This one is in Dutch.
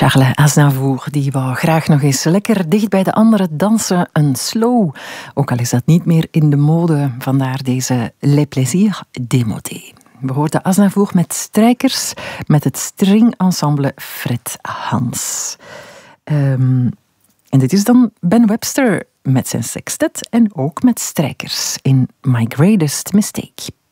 Charles Aznavour, die wou graag nog eens lekker dicht bij de anderen dansen, een slow. Ook al is dat niet meer in de mode, vandaar deze Les Plaisirs démodés. We hoorden Aznavour met strijkers, met het stringensemble Fred Hans. En dit is dan Ben Webster met zijn sextet en ook met strijkers in My Greatest Mistake.